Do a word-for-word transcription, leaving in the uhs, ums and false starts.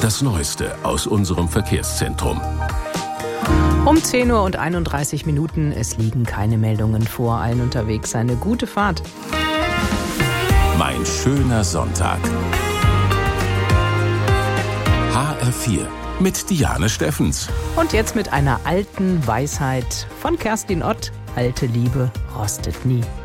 Das Neueste aus unserem Verkehrszentrum. Um zehn Uhr und einunddreißig Minuten, es liegen keine Meldungen vor, allen unterwegs eine gute Fahrt. Mein schöner Sonntag. H R vier mit Diane Steffens. Und jetzt mit einer alten Weisheit von Kerstin Ott. Alte Liebe rostet nie.